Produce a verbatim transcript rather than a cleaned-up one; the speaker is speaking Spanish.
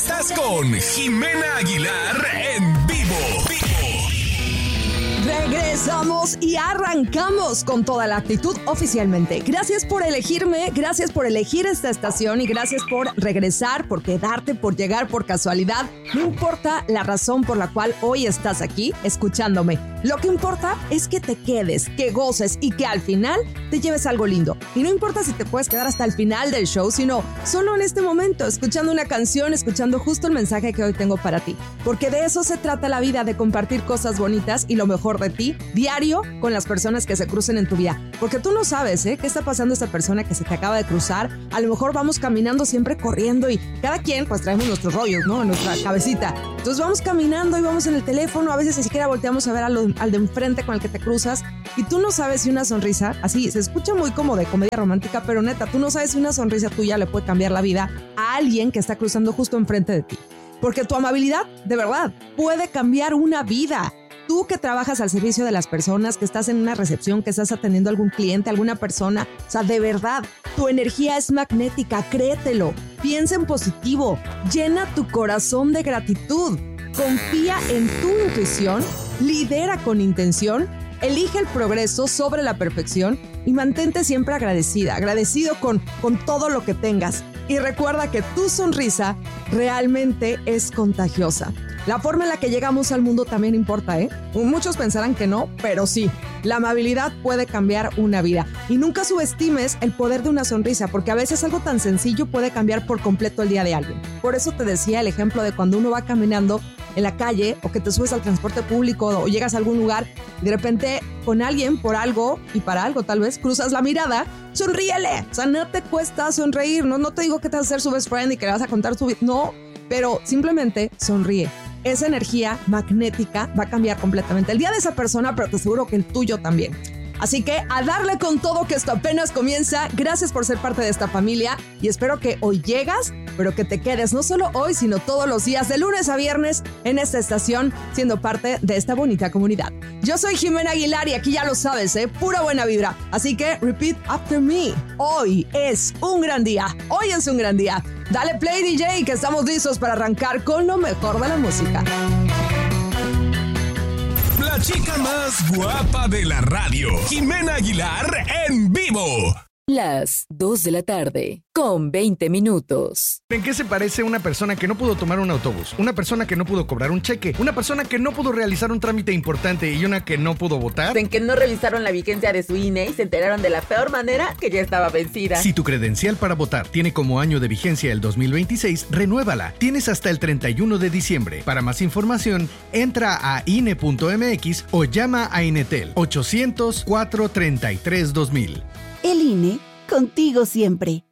Estás con Jimena Aguilar en vivo. Regresamos y arrancamos con toda la actitud oficialmente. Gracias por elegirme, gracias por elegir esta estación y gracias por regresar, por quedarte, por llegar por casualidad. No importa la razón por la cual hoy estás aquí escuchándome. Lo que importa es que te quedes, que goces y que al final te lleves algo lindo. Y no importa si te puedes quedar hasta el final del show, sino solo en este momento, escuchando una canción, escuchando justo el mensaje que hoy tengo para ti. Porque de eso se trata la vida, de compartir cosas bonitas y lo mejor de ti, diario, con las personas que se crucen en tu vida. Porque tú no sabes, ¿eh? ¿Qué está pasando esta persona que se te acaba de cruzar? A lo mejor vamos caminando siempre corriendo y cada quien pues traemos nuestros rollos, ¿no? En nuestra cabecita. Entonces vamos caminando y vamos en el teléfono, a veces ni siquiera volteamos a ver a lo, al de enfrente con el que te cruzas y tú no sabes si una sonrisa, así, se escucha muy como de comedia romántica, pero neta, tú no sabes si una sonrisa tuya le puede cambiar la vida a alguien que está cruzando justo enfrente de ti. Porque tu amabilidad, de verdad, puede cambiar una vida. Tú que trabajas al servicio de las personas, que estás en una recepción, que estás atendiendo a algún cliente, a alguna persona, o sea, de verdad, tu energía es magnética, créetelo. Piensa en positivo, llena tu corazón de gratitud, confía en tu intuición, lidera con intención, elige el progreso sobre la perfección y mantente siempre agradecida, agradecido con, con todo lo que tengas. Y recuerda que tu sonrisa realmente es contagiosa. La forma en la que llegamos al mundo también importa, ¿eh? Muchos pensarán que no, pero sí. La amabilidad puede cambiar una vida. Y nunca subestimes el poder de una sonrisa, porque a veces algo tan sencillo puede cambiar por completo el día de alguien. Por eso te decía el ejemplo de cuando uno va caminando en la calle o que te subes al transporte público o llegas a algún lugar y de repente con alguien por algo y para algo tal vez cruzas la mirada, sonríele. O sea, no te cuesta sonreír. No, no te digo que te vas a hacer su best friend y que le vas a contar su vida. No, pero simplemente sonríe. Esa energía magnética va a cambiar completamente el día de esa persona, pero te aseguro que el tuyo también. Así que a darle con todo, que esto apenas comienza. Gracias por ser parte de esta familia y espero que hoy llegas, pero que te quedes no solo hoy, sino todos los días, de lunes a viernes, en esta estación, siendo parte de esta bonita comunidad. Yo soy Jimena Aguilar y aquí ya lo sabes, ¿eh? Pura buena vibra. Así que repeat after me. Hoy es un gran día. Hoy es un gran día. Dale play, D J, que estamos listos para arrancar con lo mejor de la música. La chica más guapa de la radio, Jimena Aguilar en vivo. Las dos de la tarde, con veinte minutos. ¿En qué se parece una persona que no pudo tomar un autobús? Una persona que no pudo cobrar un cheque, una persona que no pudo realizar un trámite importante y una que no pudo votar. En que no revisaron la vigencia de su I N E y se enteraron de la peor manera, que ya estaba vencida. Si tu credencial para votar tiene como año de vigencia el dos mil veintiséis, renuévala. Tienes hasta el treinta y uno de diciembre. Para más información, entra a I N E punto M X o llama a Inetel ochocientos, cuatrocientos treinta y tres, dos mil. El I N E, contigo siempre.